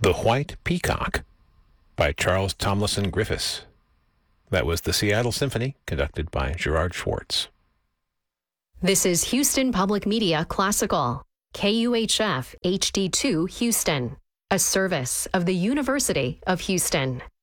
The White Peacock by Charles Tomlinson Griffiths. That was the Seattle Symphony, conducted by Gerard Schwartz. This is Houston Public Media Classical, KUHF HD2 Houston, a service of the University of Houston.